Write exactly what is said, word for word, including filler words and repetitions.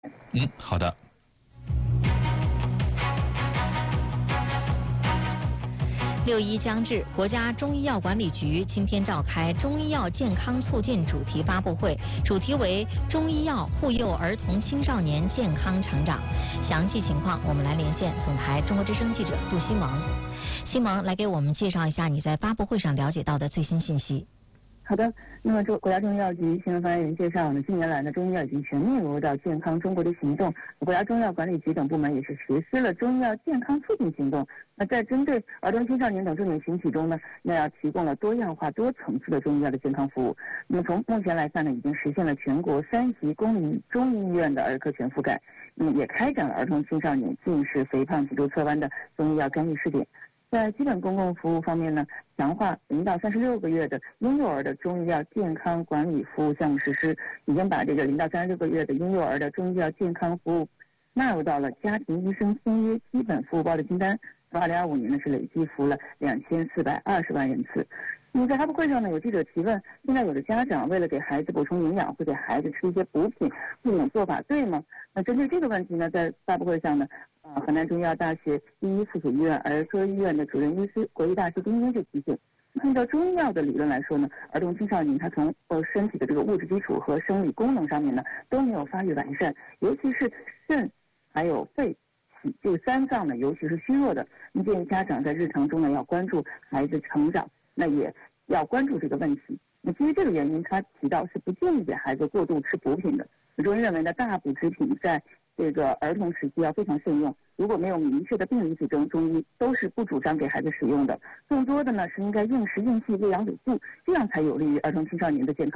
嗯，好的。 六一将至，国家中医药管理局今天召开中医药健康促进主题发布会，主题为中医药护佑儿童青少年健康成长。详细情况，我们来连线总台中国之声记者杜新萌。新萌来给我们介绍一下你在发布会上了解到的最新信息。 好的，那么中国家中医药局新闻发言人介绍呢，近年来呢，中医药已经全面融入到健康中国的行动，国家中医药管理局等部门也是实施了中医药健康促进行动。那在针对儿童青少年等重点群体中呢，那要提供了多样化多层次的中医药的健康服务。那么从目前来看呢，已经实现了全国三级公立中医医院的儿科全覆盖，那么也开展了儿童青少年近视、肥胖、脊柱侧弯的中医药干预试点。在基本公共服务方面呢，强化零到三十六个月的婴幼儿的中医药健康管理服务项目实施，已经把这个零到三十六个月的婴幼儿的中医药健康服务纳入到了家庭医生签约基本服务包的清单。二零二五年呢是累计服务了两千四百二十万人次。那么在发布会上呢，有记者提问，现在有的家长为了给孩子补充营养，会给孩子吃一些补品，这种做法对吗？那针对这个问题呢，在发布会上呢，呃，河南中医药大学第一附属医院儿科医院的主任医师、国医大师丁军就提醒，按照中医药的理论来说呢，儿童青少年他从呃身体的这个物质基础和生理功能上面呢都没有发育完善，尤其是肾还有肺这个三脏呢，尤其是虚弱的，那建议家长在日常中呢要关注孩子成长，那也要关注这个问题。那基于这个原因，他提到是不建议给孩子过度吃补品的。中医认为呢，大补之品在这个儿童时期要非常慎用，如果没有明确的病理指征，中医都是不主张给孩子使用的。更多的呢是应该应时应气喂养有度，这样才有利于儿童青少年的健康。